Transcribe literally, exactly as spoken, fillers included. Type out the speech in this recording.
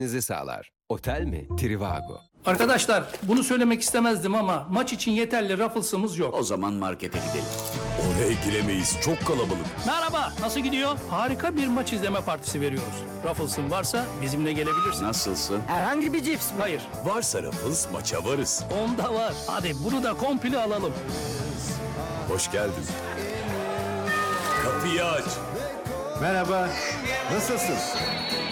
Sizi sağlar. Otel mi? Trivago. Arkadaşlar bunu söylemek istemezdim ama maç için yeterli Ruffles'ımız yok. O zaman markete gidelim. Oraya giremeyiz. Çok kalabalık. Merhaba, nasıl gidiyor? Harika bir maç izleme partisi veriyoruz. Ruffles'ın varsa bizimle gelebilirsin. Nasılsın? Herhangi bir cips mi? Hayır, Varsa Ruffles maça varız. onda var. Hadi bunu da komple alalım. Hoş geldin. Kapıyı aç. Merhaba, nasılsın?